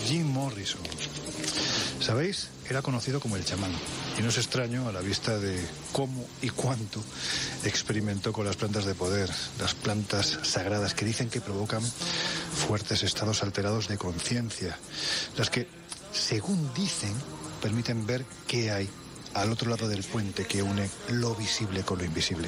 Jim Morrison. ¿Sabéis? Era conocido como el chamán. Y no es extraño a la vista de cómo y cuánto experimentó con las plantas de poder, las plantas sagradas que dicen que provocan fuertes estados alterados de conciencia, las que, según dicen, permiten ver qué hay al otro lado del puente que une lo visible con lo invisible.